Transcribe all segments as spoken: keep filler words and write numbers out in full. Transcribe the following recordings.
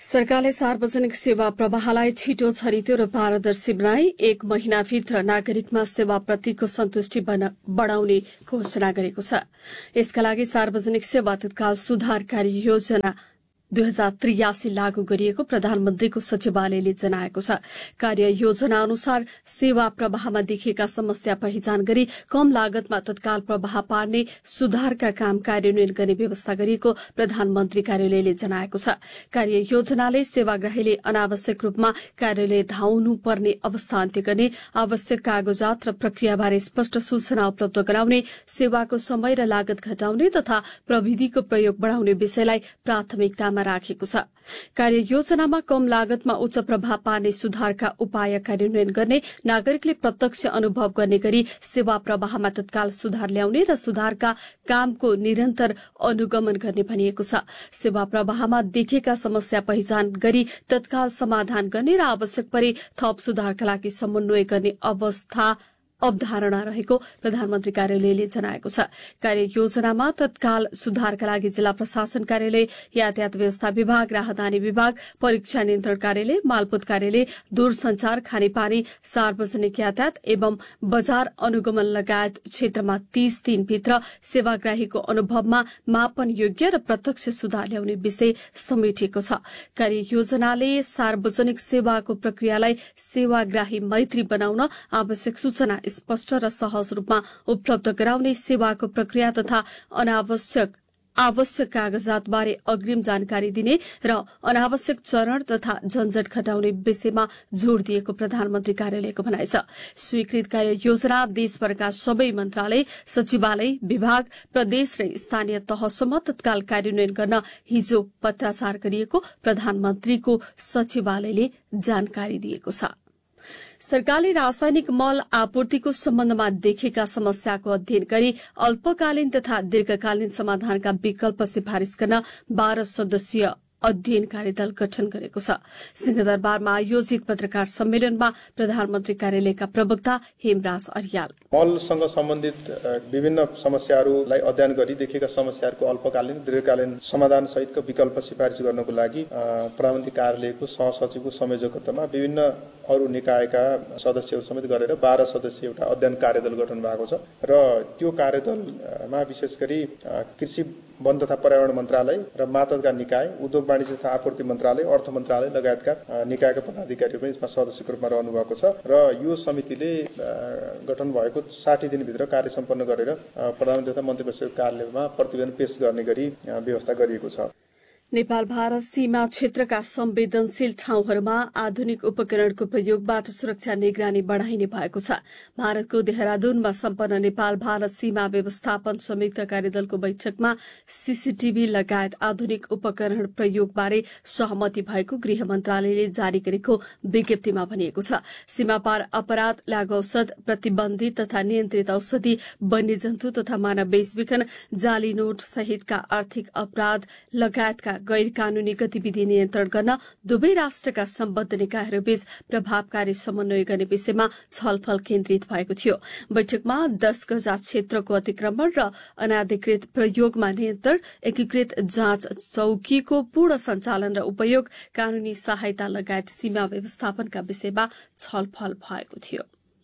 सरकारले सार्वजनिक सेवा प्रवाहलाई छिटो छरितो र पारदर्शी बनाई एक महिनाभित्र नागरिकमा सेवाप्रतिको सन्तुष्टि बढ़ाउने घोषणा गरेको छ। यसका लागि सार्वजनिक सेवा तत्काल सुधार कार्य योजना दुई हजार त्रियासी लागू गरिएको प्रधानमन्त्रीको सचिवालयले जनाएको छ। कार्य योजना अनुसार सेवा प्रवाहमा देखिएका समस्या पहिचान गरी कम लागतमा तत्काल प्रवाह पार्ने सुधारका काम कार्यान्वयन गर्ने व्यवस्था गरिएको प्रधानमन्त्री कार्यालयले जनाएको छ। कार्य योजनाले सेवाग्राहीले अनावश्यक रूपमा कार्यालय धाउनु पर्ने अवस्था अन्त्य गर्ने, आवश्यक कागजात र प्रक्रियाबारे स्पष्ट सूचना उपलब्ध गराउने, सेवाको समय र लागत घटाउने तथा प्रविधिको प्रयोग बढ़ाउने विषयलाई प्राथमिकतामा राखेको छ। कार्य योजनामा कम लागतमा उच्च प्रभाव पार्ने सुधारका उपाय कार्यान्वयन गर्ने, नागरिकले प्रत्यक्ष अनुभव गर्ने गरी सेवा प्रवाहमा तत्काल सुधार ल्याउने र सुधारका कामको निरन्तर अनुगमन गर्ने भनिएको छ। सेवा प्रवाहमा देखेका समस्या पहिचान गरी तत्काल समाधान गर्ने र आवश्यक परे थप सुधारका लागि समन्वय गर्ने अवस्था अवधारणा रहेको प्रधानमन्त्री कार्यालयले जनाएको छ। कार्य योजनामा तत्काल सुधारका लागि जिल्ला प्रशासन कार्यालय, यातायात व्यवस्था विभाग, राहदानी विभाग, परीक्षा नियन्त्रण कार्यालय, मालपोत कार्यालय, दूरसञ्चार, खानेपानी, सार्वजनिक यातायात एवं बजार अनुगमन लगायत क्षेत्रमा तीस दिनभित्र सेवाग्राहीको अनुभवमा मापन योग्य र प्रत्यक्ष सुधार ल्याउने विषय समेटिएको छ। कार्य योजनाले सार्वजनिक सेवाको प्रक्रियालाई सेवाग्राही मैत्री बनाउन आवश्यक सूचना स्पष्ट र सहज रूपमा उपलब्ध गराउने, सेवाको प्रक्रिया तथा अनावश्यक आवश्यक कागजातबारे अग्रिम जानकारी दिने र अनावश्यक चरण तथा झन्झट घटाउने विषयमा जोड़ दिएको प्रधानमन्त्री कार्यालयको भनाइ छ। स्वीकृत कार्य योजना देशभरका सबै मन्त्रालय, सचिवालय, विभाग, प्रदेश र स्थानीय तहसम्म तत्काल कार्यान्वयन गर्न हिजो पत्राचार गरिएको प्रधानमन्त्रीको सचिवालयले जानकारी दिएको छ। सरकारले रासायनिक मल आपूर्तिको सम्बन्धमा देखेका समस्याको अध्ययन गरी अल्पकालीन तथा दीर्घकालीन समाधानका विकल्प सिफारिश गर्न बाह्र सदस्यीय अध्ययन कार्यदल गठन गरेको छ। सिंहदरबारमा आयोजित पत्रकार सम्मेलनमा प्रधानमन्त्री कार्यालयका प्रवक्ता हेमराज अर्याल मलसँग सम्बन्धित विभिन्न समस्याहरूलाई अध्ययन गरी देखेका समस्याहरूको अल्पकालीन दीर्घकालीन समाधान सहितको विकल्प सिफारिश गर्नको लागि प्रधानमन्त्री कार्यालयको सहसचिवको संयोजकत्वमा विभिन्न अरू निकायका सदस्यहरू समेत गरेर बाह्र सदस्यीय एउटा अध्ययन कार्यदल गठन भएको छ र त्यो कार्यदलमा विशेष गरी कृषि, वन तथा पर्यावरण मन्त्रालय र मातहतका निकाय, उद्योग वाणिज्य तथा आपूर्ति मन्त्रालय, अर्थ मन्त्रालय लगायतका निकायका पदाधिकारीहरू पनि यसमा सदस्यको रूपमा रहनु भएको छ र यो समितिले गठन भएको साठी दिनभित्र कार्य सम्पन्न गरेर प्रधानमन्त्री तथा मन्त्री परिषदको कार्यालयमा प्रतिवेदन पेश गर्ने गरी व्यवस्था गरिएको छ। नेपाल भारत सीमा क्षेत्रका संवेदनशील ठाउँहरूमा आधुनिक उपकरणको प्रयोगबाट सुरक्षा निगरानी बढ़ाइने भएको छ। भारतको देहरादूनमा सम्पन्न नेपाल भारत सीमा व्यवस्थापन संयुक्त कार्यदलको बैठकमा सीसीटीभी लगायत आधुनिक उपकरण प्रयोगबारे सहमति भएको गृह मन्त्रालयले जारी गरेको विज्ञप्तिमा भनिएको छ। सीमापार अपराध, लागू औषध, प्रतिबन्धित तथा नियन्त्रित औषधि, वन्यजन्तु तथा मानव बेचबिखन, जाली नोट सहितका आर्थिक अपराध लगायतका गैर कानूनी गतिविधि नियन्त्रण गर्न दुवै राष्ट्रका सम्बद्ध निकायहरूबीच प्रभावकारी समन्वय गर्ने विषयमा छलफल केन्द्रित भएको थियो। बैठकमा दस गजा क्षेत्रको अतिक्रमण र अनाधिकृत प्रयोगमा नियन्त्रण, एकीकृत जाँच चौकीको पूर्ण सञ्चालन र उपयोग, कानूनी सहायता लगायत सीमा व्यवस्थापनका विषयमा छलफल भएको थियो।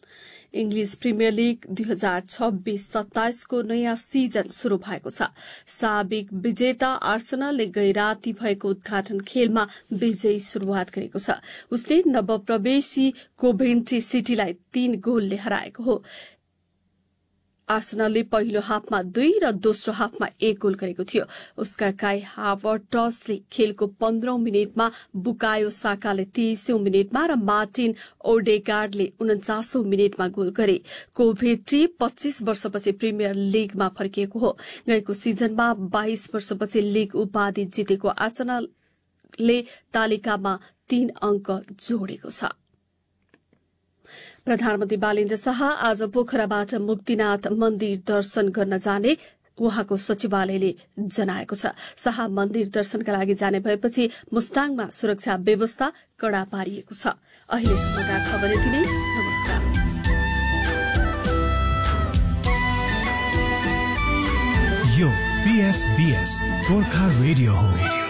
इंग्लिश प्रिमियर लीग दुई हजार छब्बीस सत्ताइसको नयाँ सिजन शुरू भएको छ। साबिक विजेता आर्सेनलले गैराती भएको उद्घाटन खेलमा विजयी शुरूआत गरेको छ। उसले नवप्रवेशी कोभेन्ट्री सिटीलाई तीन गोलले हराएको हो। आर्सेनलले पहिलो हाफमा दुई र दोस्रो हाफमा एक गोल गरेको थियो। उसका काई हावर्टसले खेलको पन्ध्रौं मिनटमा, बुकायो साकाले तेइसौं मिनटमा र मार्टिन ओडेगार्डले उन्चासौं मिनटमा गोल गरे। कोभेन्ट्री पच्चीस वर्षपछि प्रिमियर लीगमा फर्किएको हो। गएको सिजनमा बाइस वर्षपछि लीग उपाधि जितेको आर्सेनलले तालिकामा तीन अंक जोडेको छ। प्रधानमन्त्री बालेन्द्र शाह आज पोखराबाट मुक्तिनाथ मन्दिर दर्शन गर्न जाने उहाँको सचिवालयले जनाएको छ। शाह मन्दिर दर्शनका लागि जाने भएपछि मुस्ताङमा सुरक्षा व्यवस्था कड़ा पारिएको छ। अहिलेसम्मका खबर यति नै। नमस्कार। यो पीएफबीएस गोर्खा रेडियो हो।